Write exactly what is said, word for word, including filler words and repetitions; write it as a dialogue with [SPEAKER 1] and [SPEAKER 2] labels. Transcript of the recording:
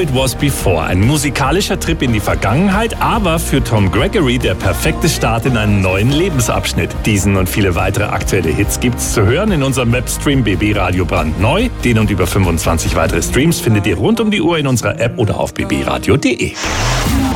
[SPEAKER 1] It Was Before. Ein musikalischer Trip in die Vergangenheit, aber für Tom Gregory der perfekte Start in einen neuen Lebensabschnitt. Diesen und viele weitere aktuelle Hits gibt's zu hören in unserem Webstream B B Radio brandneu. Den und über fünfundzwanzig weitere Streams findet ihr rund um die Uhr in unserer App oder auf b b radio punkt d e.